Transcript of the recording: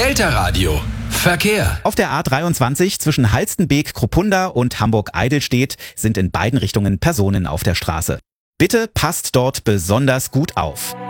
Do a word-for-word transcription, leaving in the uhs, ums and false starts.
Delta Radio. Verkehr. Auf der A dreiundzwanzig zwischen Halstenbek-Kruppunda und Hamburg-Eidelstedt sind in beiden Richtungen Personen auf der Straße. Bitte passt dort besonders gut auf.